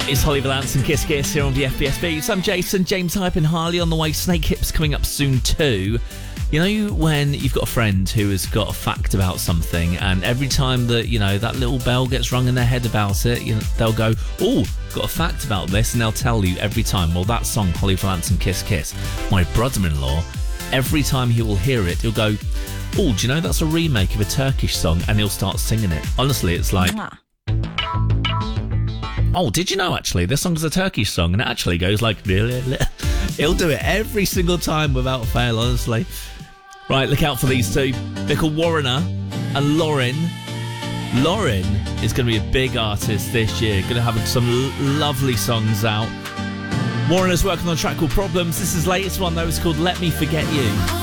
It's Holly Valance and Kiss Kiss here on the FBS Beats. I'm Jason, James Hype and Harley on the way. Snake Hips coming up soon too. You know when you've got a friend who has got a fact about something, and every time that, you know, that little bell gets rung in their head about it, you know, they'll go, oh, got a fact about this, and they'll tell you every time. Well, that song, Holly Valance and Kiss Kiss, my brother-in-law, every time he will hear it, he'll go, oh, do you know that's a remake of a Turkish song? And he'll start singing it. Honestly, it's like... Oh, did you know, actually, this song's a Turkish song, and it actually goes like... He'll do it every single time without fail, honestly. Right, look out for these two. They're called Warrener and Lauren. Lauren is going to be a big artist this year. Going to have some lovely songs out. Warrener's working on a track called Problems. This is his latest one, though. It's called Let Me Forget You.